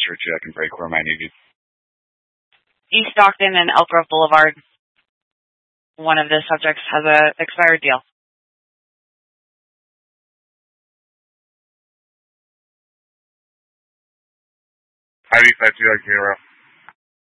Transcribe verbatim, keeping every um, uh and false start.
Churchill I can break where am I needed? East Stockton and Elk Grove Boulevard. One of the subjects has a expired deal. Highway five two, Kira.